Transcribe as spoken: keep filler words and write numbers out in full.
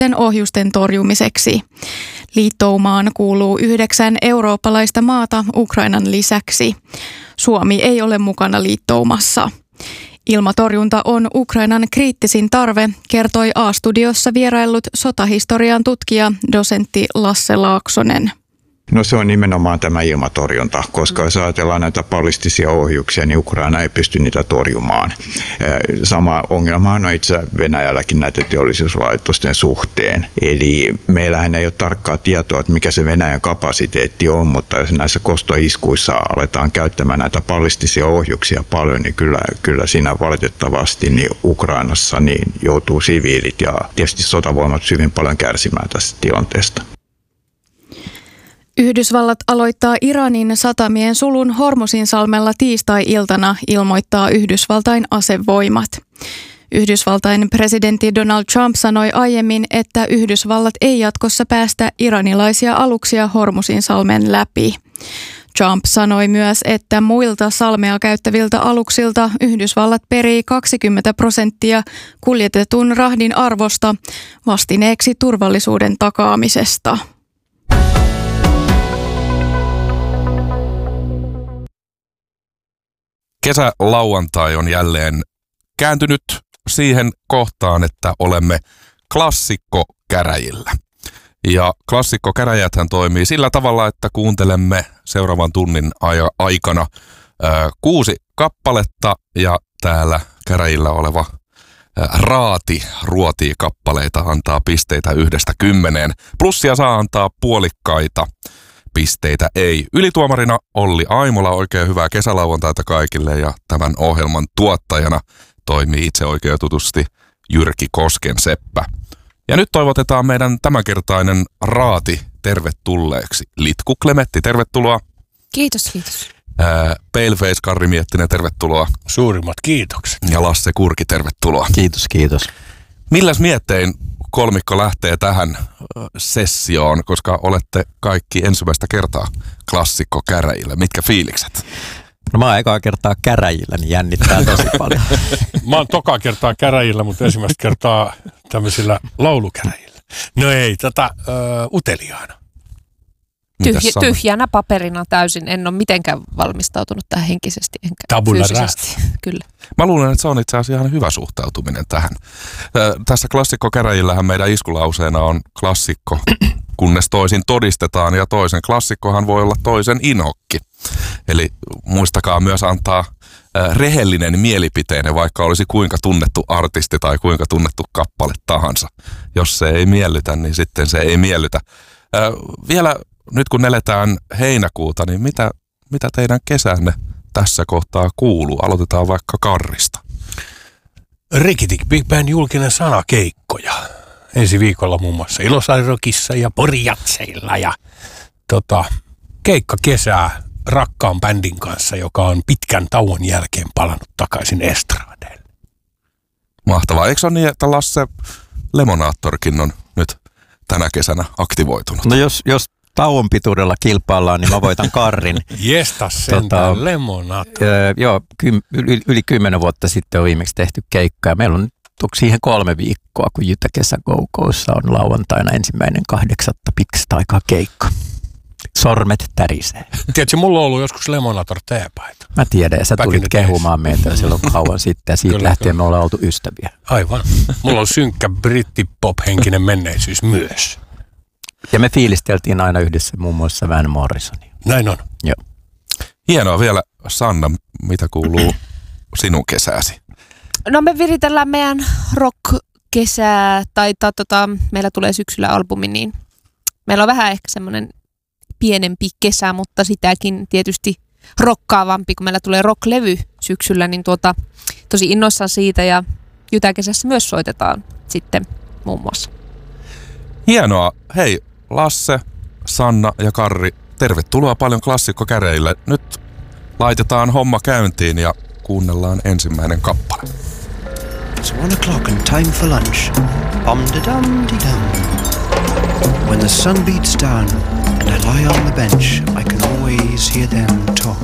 ohjusten torjumiseksi. Liittoumaan kuuluu yhdeksän eurooppalaista maata Ukrainan lisäksi. Suomi ei ole mukana liittoumassa. Ilmatorjunta on Ukrainan kriittisin tarve, kertoi A-studiossa vieraillut sotahistorian tutkija, dosentti Lasse Laaksonen. No se on nimenomaan tämä ilmatorjunta, koska jos ajatellaan näitä ballistisia ohjuksia, niin Ukraina ei pysty niitä torjumaan. Sama ongelma on itse Venäjälläkin näiden teollisuuslaitosten suhteen. Eli meillähän ei ole tarkkaa tietoa, että mikä se Venäjän kapasiteetti on, mutta jos näissä kostoiskuissa aletaan käyttämään näitä ballistisia ohjuksia paljon, niin kyllä, kyllä siinä valitettavasti niin Ukrainassa niin joutuu siviilit ja tietysti sotavoimat hyvin paljon kärsimään tästä tilanteesta. Yhdysvallat aloittaa Iranin satamien sulun Hormuzinsalmella tiistai-iltana, ilmoittaa Yhdysvaltain asevoimat. Yhdysvaltain presidentti Donald Trump sanoi aiemmin, että Yhdysvallat ei jatkossa päästä iranilaisia aluksia Hormuzinsalmen läpi. Trump sanoi myös, että muilta salmea käyttäviltä aluksilta Yhdysvallat perii kaksikymmentä prosenttia kuljetetun rahdin arvosta vastineeksi turvallisuuden takaamisesta. Kesälauantai on jälleen kääntynyt siihen kohtaan, että olemme klassikkokäräjillä. Ja klassikkokäräjäthän toimii sillä tavalla, että kuuntelemme seuraavan tunnin aikana ää, kuusi kappaletta ja täällä käräjillä oleva ää, raati ruotii kappaleita, antaa pisteitä yhdestä kymmeneen. Plussia saa antaa puolikkaita. Pisteitä ei. Ylituomarina Olli Aimola, oikein hyvää kesälauantaita kaikille ja tämän ohjelman tuottajana toimii itse oikeutetusti Jyrki Koskenseppä. Ja nyt toivotetaan meidän tämänkertainen raati tervetulleeksi. Litku Klemetti, tervetuloa. Kiitos, kiitos. Ää, Paleface Karri Miettinen, tervetuloa. Suurimmat kiitokset. Ja Lasse Kurki, tervetuloa. Kiitos, kiitos. Milläs miettein kolmikko lähtee tähän sessioon, koska olette kaikki ensimmäistä kertaa klassikkokäräjillä. Mitkä fiilikset? No mä oon ekaa kertaa käräjillä, niin jännittää tosi paljon. Mä oon tokaa kertaa käräjillä, mutta ensimmäistä kertaa tämmöisillä laulukäräjillä. No ei, tätä ö, uteliaana. Tyhj- tyhjänä paperina täysin. En ole mitenkään valmistautunut tähän henkisesti enkä Tabula fyysisesti. Kyllä. Mä luulen, että se on itse asiassa ihan hyvä suhtautuminen tähän. Tässä klassikkokäräjillähän meidän iskulauseena on klassikko, kunnes toisin todistetaan, ja toisen klassikkohan voi olla toisen inhokki. Eli muistakaa myös antaa rehellinen mielipiteenne, vaikka olisi kuinka tunnettu artisti tai kuinka tunnettu kappale tahansa. Jos se ei miellytä, niin sitten se ei miellytä. Vielä nyt kun eletään heinäkuuta, niin mitä, mitä teidän kesänne tässä kohtaa kuuluu? Aloitetaan vaikka Karrista. Rikitik Big Band julkinen sanakeikkoja. Ensi viikolla muun muassa Ilosairokissa ja Porijatseilla ja tota, keikka kesää rakkaan bändin kanssa, joka on pitkän tauon jälkeen palannut takaisin estradeille. Mahtavaa. Eikö ole niin, että Lasse Lemonaattorkin on nyt tänä kesänä aktivoitunut? No jos, jos tauon pituudella kilpaillaan, niin mä voitan Karrin. Jestas sentään, tota, Lemonaattor. Öö, joo, kym, yli, yli kymmenen vuotta sitten on viimeksi tehty keikka ja meillä on siihen kolme viikkoa, kun Jytä Kesä Go-Gossa on lauantaina ensimmäinen kahdeksatta pitkästä aikaa keikka. Sormet tärisee. Tiedätkö, mulla on ollut joskus Lemonator teepaita. Mä tiedän, ja sä tulit kehumaan meitä silloin kauan sitten, ja siitä kyllä, lähtien kyllä. Me ollaan oltu ystäviä. Aivan. Mulla on synkkä brittipop-henkinen menneisyys myös. Ja me fiilisteltiin aina yhdessä muun muassa Van Morrisonia. Näin on. Joo. Hienoa vielä, Sanna, mitä kuuluu sinun kesääsi? No me viritellään meidän rock-kesää, tai tota, meillä tulee syksyllä albumi, niin meillä on vähän ehkä semmoinen pienempi kesä, mutta sitäkin tietysti rokkaavampi, kun meillä tulee rock-levy syksyllä, niin tuota, tosi innoissaan siitä, ja Jytäkesässä myös soitetaan sitten muun muassa. Hienoa. Hei, Lasse, Sanna ja Karri, tervetuloa paljon klassikkokäreille. Nyt laitetaan homma käyntiin ja kuunnellaan ensimmäinen kappale. It's one o'clock and time for lunch. Bum-da-dum-de-dum. When the sun beats down and I lie on the bench, I can always hear them talk.